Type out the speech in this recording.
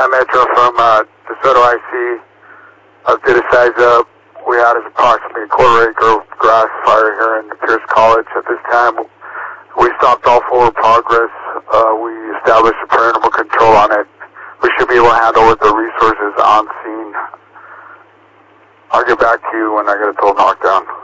Yeah, Metro from DeSoto IC. Did a size up. We had approximately a quarter-acre grass fire here in Pierce College. At this time, we stopped all forward progress. We established a parental control on it. We should be able to handle with the resources on scene. I'll get back to you when I get a total knockdown.